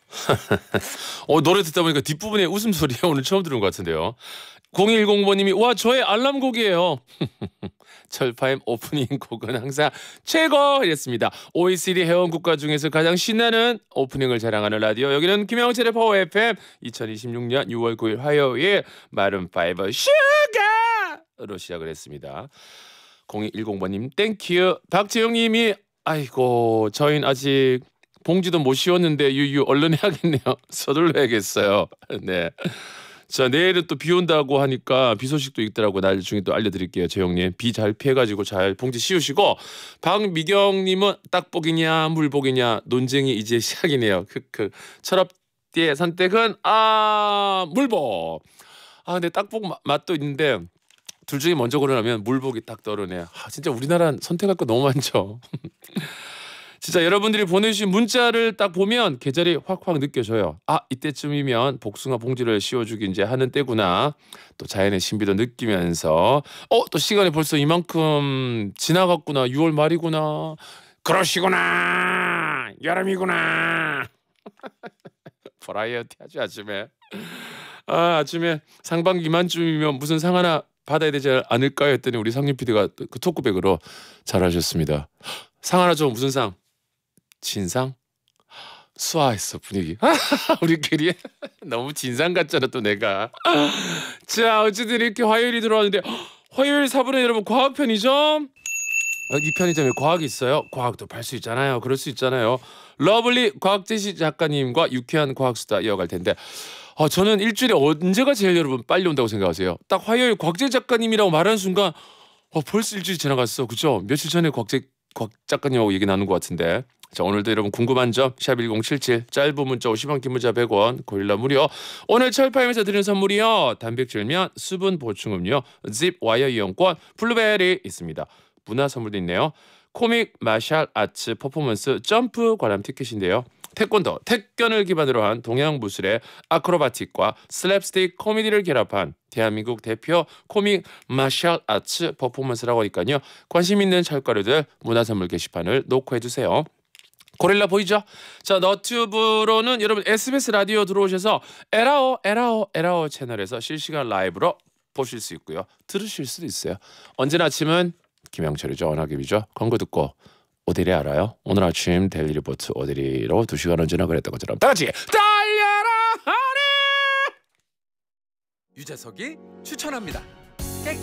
노래 듣다 보니까 뒷부분에 웃음소리 오늘 처음 들은 것 같은데요. 0210번님이 와 저의 알람곡이에요. 철파임 오프닝 곡은 항상 최고 이랬습니다. OECD 회원 국가 중에서 가장 신나는 오프닝을 자랑하는 라디오. 여기는 김영철의 파워 FM 2026년 6월 9일 화요일 마룬5 슈가로 시작을 했습니다. 0210번님 땡큐. 박재영님이 아이고 저희는 아직 봉지도 못 씌웠는데 유유 얼른 해야겠네요. 서둘러야겠어요. 네. 자 내일은 또 비 온다고 하니까 비 소식도 있더라고. 나중에 또 알려드릴게요. 재영님 비 잘 피해가지고 잘 봉지 씌우시고. 박미경님은 딱복이냐 물복이냐 논쟁이 이제 시작이네요. 크크. 철업띠의 선택은 물복. 근데 딱복 맛도 있는데 둘 중에 먼저 고르라면 물복이 딱 떠오르네요. 진짜 우리나라 선택할 거 너무 많죠. 진짜 여러분들이 보내주신 문자를 딱 보면 계절이 확확 느껴져요. 이때쯤이면 복숭아 봉지를 씌워주기 이제 하는 때구나. 또 자연의 신비도 느끼면서 또 시간이 벌써 이만큼 지나갔구나. 6월 말이구나. 그러시구나. 여름이구나. 버라이어티 하죠 아침에. 아침에 상반기 이만쯤이면 무슨 상 하나 받아야 되지 않을까 했더니 우리 상림 PD가 그 토크백으로 잘하셨습니다. 상 하나 줘. 무슨 상? 진상? 수아했어 분위기. 우리끼리 너무 진상 같잖아 또 내가. 자 어쨌든 이렇게 화요일이 들어왔는데 화요일 4분에 여러분 과학 편의점. 이 편의점에 과학이 있어요. 과학도 팔 수 있잖아요. 그럴 수 있잖아요. 러블리 과학제시 작가님과 유쾌한 과학수다 이어갈 텐데 저는 일주일에 언제가 제일 여러분 빨리 온다고 생각하세요? 딱 화요일 곽재 작가님이라고 말하는 순간 벌써 일주일이 지나갔어. 그죠? 며칠 전에 곽 작가님하고 얘기 나눈 것 같은데. 자 오늘도 여러분 궁금한 점 샵1077 짧은 문자 50원 긴 문자 100원 고릴라 무료. 오늘 철파임에서 드리는 선물이요. 단백질면 수분 보충음료 집 와이어 이용권 블루베리 있습니다. 문화 선물도 있네요. 코믹 마샬 아츠 퍼포먼스 점프 관람 티켓인데요. 태권도, 태권을 기반으로 한 동양 무술의 아크로바틱과 슬랩스틱 코미디를 결합한 대한민국 대표 코믹 마샬 아츠 퍼포먼스라고 하니까요. 관심 있는 철가루들 문화선물 게시판을 노크해주세요. 고릴라 보이죠? 자 너튜브로는 여러분 SBS 라디오 들어오셔서 에라오 채널에서 실시간 라이브로 보실 수 있고요. 들으실 수도 있어요. 언제나 아침은 김영철이죠. 원학입이죠. 광고 듣고 오데리 알아요? 오늘 아침 데일리 리포트 오데리로 2시간 언제나 그랬던 것처럼 다 같이 달려라 하리. 유재석이 추천합니다.